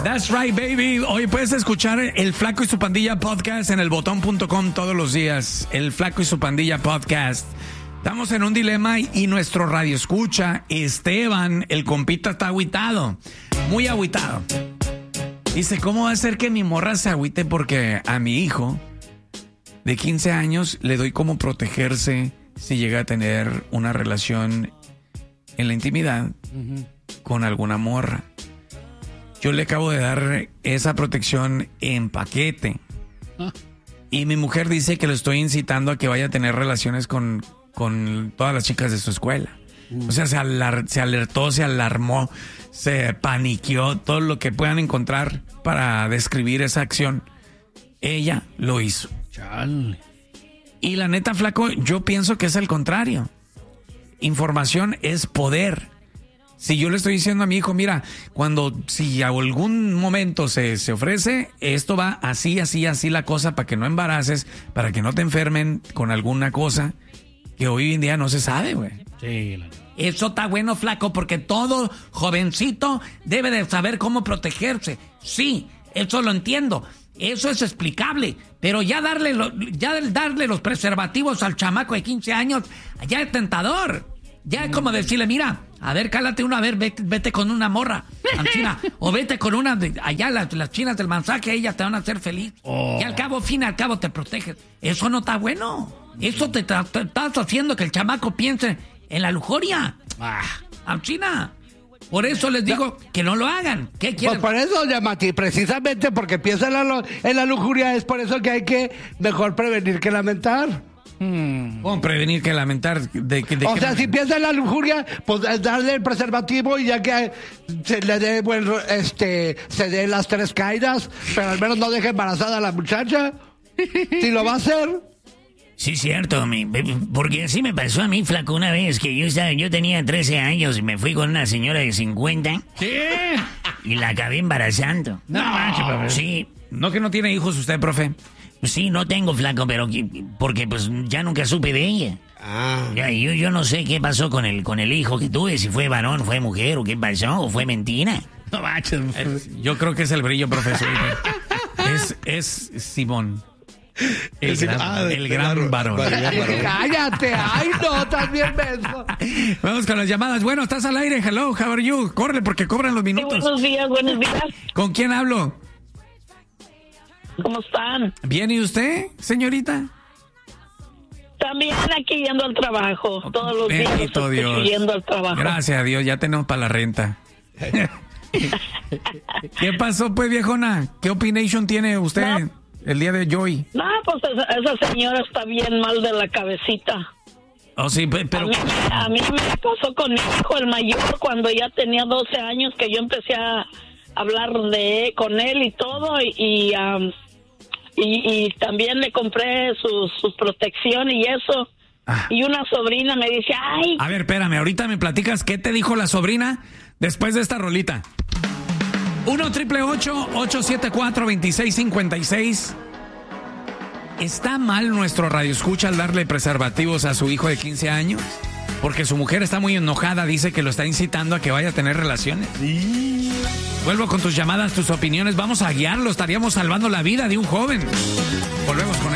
That's right, baby. Hoy puedes escuchar El Flaco y su Pandilla podcast en elbotón.com todos los días. El Flaco y su Pandilla podcast. Estamos en un dilema y nuestro radio escucha, Esteban, el compita, está agüitado. Muy agüitado. Dice, ¿cómo va a ser que mi morra se agüite? Porque a mi hijo de 15 años le doy cómo protegerse si llega a tener una relación en la intimidad con alguna morra. Yo le acabo de dar esa protección en paquete. Y mi mujer dice que lo estoy incitando a que vaya a tener relaciones con todas las chicas de su escuela. O sea, se alertó, se alarmó, se paniqueó, todo lo que puedan encontrar para describir esa acción. Ella lo hizo. Chale. Y la neta, Flaco, yo pienso que es al contrario. Información es poder. Si yo le estoy diciendo a mi hijo, mira, si a algún momento se ofrece, esto va así la cosa, para que no embaraces, para que no te enfermen con alguna cosa que hoy en día no se sabe, güey. Sí, Eso está bueno, Flaco, porque todo jovencito debe de saber cómo protegerse. Sí, eso lo entiendo. Eso es explicable. Pero ya darle los preservativos al chamaco de 15 años, ya es tentador. Ya es como decirle, mira, a ver, cálate uno, a ver, vete con una morra, china, o vete con una, allá las chinas del mensaje, ellas te van a hacer feliz. Y al cabo te proteges. Eso no está bueno. Eso te estás haciendo que el chamaco piense en la lujuria. China. Por eso les digo que no lo hagan. ¿Qué quieren? Pues por eso, Yamati, precisamente porque piensa en la lujuria, es por eso que hay que mejor prevenir que lamentar. ¿Cómo prevenir que lamentar? O sea, si piensa en la lujuria, pues darle el preservativo y ya que se le dé, se dé las 3 caídas, pero al menos no deje embarazada a la muchacha. Si lo va a hacer. Sí, cierto, porque así me pasó a mí, Flaco, una vez que yo tenía 13 años y me fui con una señora de 50. ¿Qué? Y la acabé embarazando. No manches, profe. Sí. ¿No que no tiene hijos usted, profe? Sí, no tengo, Flaco, pero porque pues ya nunca supe de ella. Ya, yo no sé qué pasó con el hijo que tuve, si fue varón, fue mujer, o qué pasó, o fue mentira. No manches. Yo creo que es el brillo, profesor. es Simón. El gran varón. Cállate, ay no, también beso. Vamos con las llamadas. Bueno, estás al aire, hello, how are you? Córrele porque cobran los minutos. Sí, buenos días. ¿Con quién hablo? ¿Cómo están? Bien, ¿y usted, señorita? También aquí yendo al trabajo, todos los días Bendito Dios. yendo al trabajo. Gracias a Dios, ya tenemos para la renta. ¿Qué pasó, pues, viejona? ¿Qué opinión tiene usted el día de hoy? No, pues esa señora está bien mal de la cabecita. Oh, sí, pero... A mí me pasó con mi hijo, el mayor, cuando ya tenía 12 años, que yo empecé a hablar con él y todo, y también le compré su protección y eso. Y una sobrina me dice, ay... A ver, espérame, ahorita me platicas qué te dijo la sobrina después de esta rolita. 1-888-874-2656. ¿Está mal nuestro radioescucha al darle preservativos a su hijo de 15 años? Porque su mujer está muy enojada, dice que lo está incitando a que vaya a tener relaciones. Sí. Vuelvo con tus llamadas, tus opiniones. Vamos a guiarlo, estaríamos salvando la vida de un joven. Volvemos con